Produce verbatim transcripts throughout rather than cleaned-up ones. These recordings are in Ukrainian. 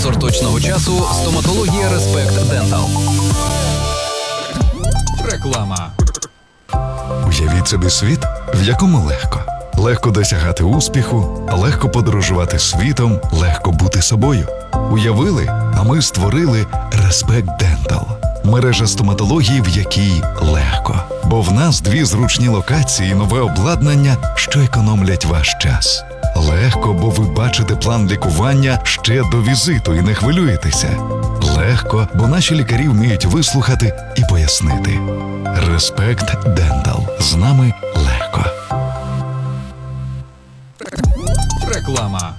Спонсор точного часу – стоматологія Респект Дентал. Реклама. Уявіть собі світ, в якому легко. Легко досягати успіху, легко подорожувати світом, легко бути собою. Уявили, а ми створили Респект Дентал. Мережа стоматології, в якій легко. Бо в нас дві зручні локації і нове обладнання, що економлять ваш час. Легко, бо ви бачите план лікування ще до візиту і не хвилюєтеся. Легко, бо наші лікарі вміють вислухати і пояснити. Респект Дентал. З нами легко. Реклама.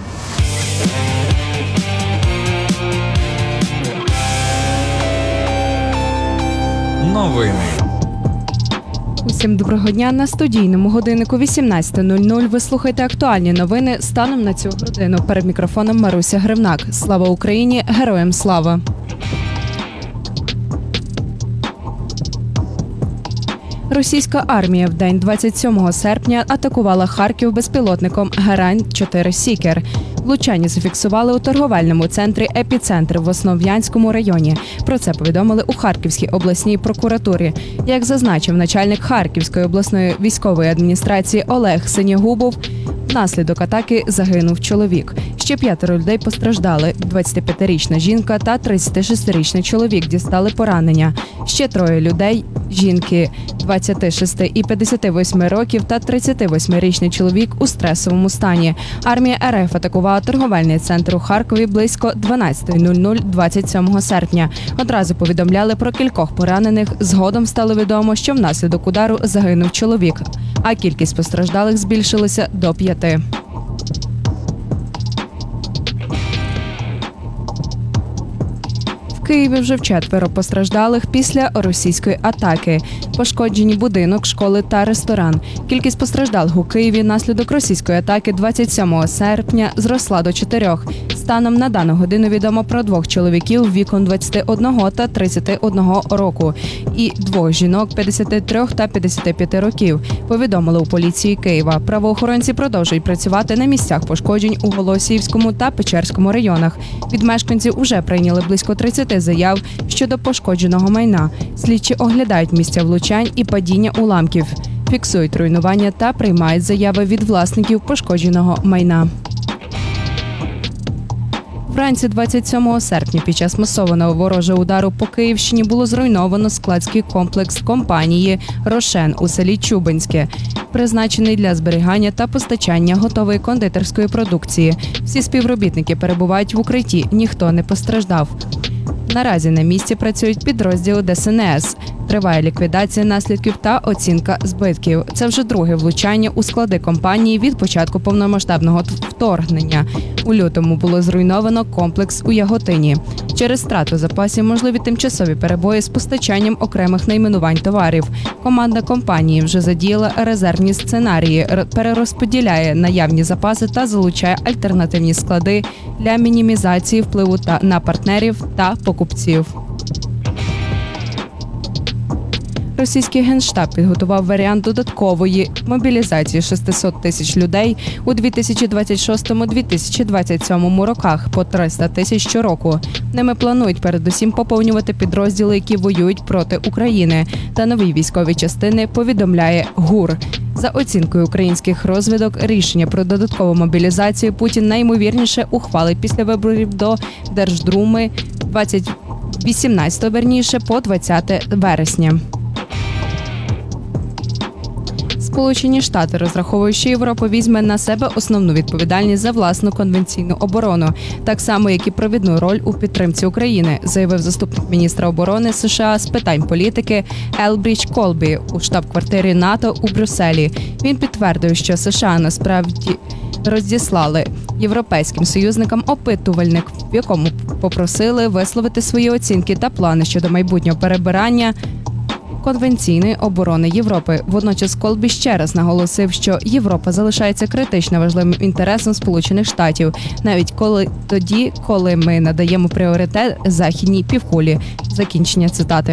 Новини. Усім доброго дня. На студійному годиннику вісімнадцята нуль нуль ви слухаєте актуальні новини станом на цю годину. Перед мікрофоном Маруся Гривнак. Слава Україні! Героям слава! Російська армія в день двадцять сьомого серпня атакувала Харків безпілотником Герань чотири Сікер. Влучання зафіксували у торговельному центрі «Епіцентр» в Основ'янському районі. Про це повідомили у Харківській обласній прокуратурі. Як зазначив начальник Харківської обласної військової адміністрації Олег Синєгубов, внаслідок атаки загинув чоловік. Ще п'ятеро людей постраждали. двадцятип'ятирічна жінка та тридцятишестирічний чоловік дістали поранення. Ще троє людей – жінки двадцяти шести і п'ятдесяти восьми років та тридцятивосьмирічний чоловік у стресовому стані. Армія РФ атакувала торговельний центр у Харкові близько дванадцята нуль нуль двадцять сьомого серпня. Одразу повідомляли про кількох поранених. Згодом стало відомо, що внаслідок удару загинув чоловік, а кількість постраждалих збільшилася до п'яти. В Києві вже вчетверо постраждалих після російської атаки. Пошкоджені будинок, школи та ресторан. Кількість постраждалих у Києві внаслідок російської атаки двадцять сьомого серпня зросла до чотирьох. Станом на дану годину відомо про двох чоловіків віком двадцяти одного та тридцяти одного року і двох жінок п'ятдесяти трьох та п'ятдесяти п'яти років, повідомили у поліції Києва. Правоохоронці продовжують працювати на місцях пошкоджень у Голосіївському та Печерському районах. Від мешканців уже прийняли близько тридцяти заяв щодо пошкодженого майна. Слідчі оглядають місця влучань і падіння уламків, фіксують руйнування та приймають заяви від власників пошкодженого майна. Вранці двадцять сьомого серпня під час масованого ворожого удару по Київщині було зруйновано складський комплекс компанії «Рошен» у селі Чубинське, призначений для зберігання та постачання готової кондитерської продукції. Всі співробітники перебувають в укритті, ніхто не постраждав. Наразі на місці працюють підрозділи Де Ес Ен Ес. Триває ліквідація наслідків та оцінка збитків. Це вже друге влучання у склади компанії від початку повномасштабного вторгнення. У лютому було зруйновано комплекс у Яготині. Через втрату запасів можливі тимчасові перебої з постачанням окремих найменувань товарів. Команда компанії вже задіяла резервні сценарії, перерозподіляє наявні запаси та залучає альтернативні склади для мінімізації впливу та на партнерів та покупців. Російський Генштаб підготував варіант додаткової мобілізації шістсот тисяч людей у дві тисячі двадцять шостому - дві тисячі двадцять сьомому роках по триста тисяч щороку. Ними планують передусім поповнювати підрозділи, які воюють проти України, та нові військові частини, повідомляє ГУР. За оцінкою українських розвідок, рішення про додаткову мобілізацію Путін найімовірніше ухвалить після виборів до Держдуми двадцять вісімнадцятого верніше по двадцяте вересня. Сполучені Штати розраховують, що Європа візьме на себе основну відповідальність за власну конвенційну оборону, так само, як і провідну роль у підтримці України, заявив заступник міністра оборони США з питань політики Елбріч Колбі у штаб-квартирі НАТО у Брюсселі. Він підтвердив, що США насправді розіслали європейським союзникам опитувальник, в якому попросили висловити свої оцінки та плани щодо майбутнього перебирання конвенційної оборони Європи. Водночас Колбі ще раз наголосив, що Європа залишається критично важливим інтересом Сполучених Штатів, навіть коли тоді, коли ми надаємо пріоритет західній півкулі. Закінчення цитати.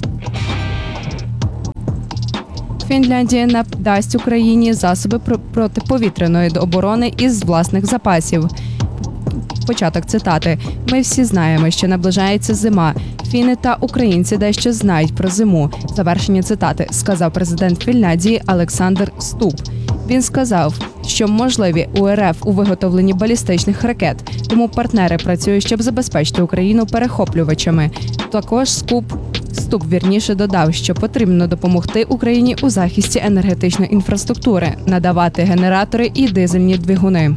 Фінляндія надасть Україні засоби протиповітряної оборони із власних запасів. Початок цитати. Ми всі знаємо, що наближається зима. Фіни та українці дещо знають про зиму. Завершення цитати сказав президент Фінляндії Олександр Ступ. Він сказав, що можливі у РФ у виготовленні балістичних ракет, тому партнери працюють, щоб забезпечити Україну перехоплювачами. Також Скуп Ступ вірніше додав, що потрібно допомогти Україні у захисті енергетичної інфраструктури, надавати генератори і дизельні двигуни.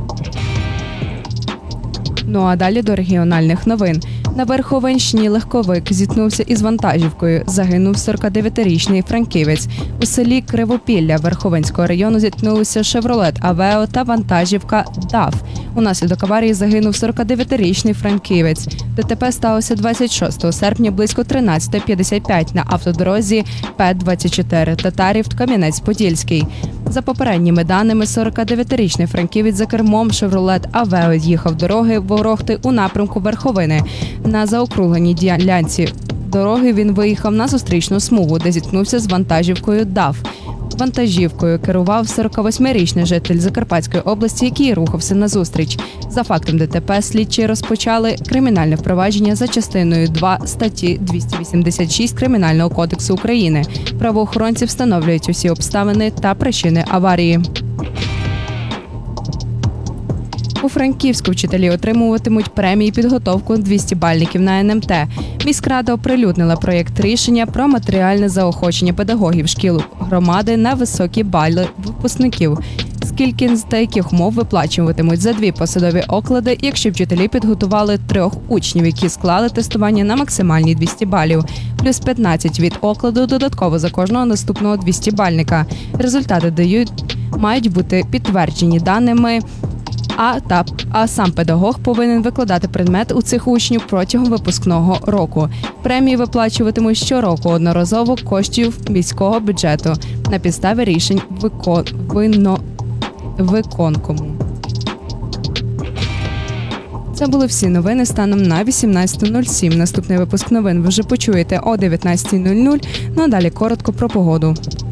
Ну а далі до регіональних новин. На Верховинщині легковик зіткнувся із вантажівкою. Загинув сорокадев'ятирічний франківець. У селі Кривопілля Верховинського району зіткнулися «Шевролет Авео» та вантажівка «даф». Унаслідок аварії загинув сорокадев'ятирічний франківець. ДТП сталося двадцять шостого серпня близько тринадцята п'ятдесят п'ять на автодорозі П двадцять чотири Татарів Кам'янець-Подільський. За попередніми даними, сорокадев'ятирічний франківець за кермом «Шевролет Авео» їхав дороги Ворохти у напрямку Верховини. На заокругленій ділянці дороги він виїхав на зустрічну смугу, де зіткнувся з вантажівкою «даф». Вантажівкою керував сорокавосьмирічний житель Закарпатської області, який рухався назустріч. За фактом ДТП слідчі розпочали кримінальне впровадження за частиною два статті двісті вісімдесят шість Кримінального кодексу України. Правоохоронці встановлюють усі обставини та причини аварії. У Франківську вчителі отримуватимуть премії підготовку двістібальників на ен ем те. Міськрада оприлюднила проєкт рішення про матеріальне заохочення педагогів шкіл громади на високі бали випускників. Скільки та яких умов виплачуватимуть за дві посадові оклади, якщо вчителі підготували трьох учнів, які склали тестування на максимальні двісті балів, плюс п'ятнадцять від окладу додатково за кожного наступного двістібальника. Результати дають мають бути підтверджені даними. А та а сам педагог повинен викладати предмет у цих учнів протягом випускного року. Премії виплачуватимуть щороку одноразово коштів міського бюджету на підставі рішень викон... вино... виконкому. Це були всі новини станом на вісімнадцята нуль сім. Наступний випуск новин ви вже почуєте о дев'ятнадцятій нуль нуль. Ну а далі коротко про погоду.